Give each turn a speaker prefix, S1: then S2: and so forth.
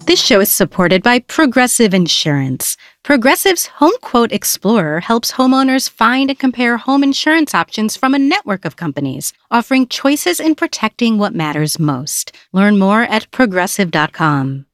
S1: This show is supported by Progressive Insurance. Progressive's Home Quote Explorer helps homeowners find and compare home insurance options from a network of companies, offering choices in protecting what matters most. Learn more at progressive.com.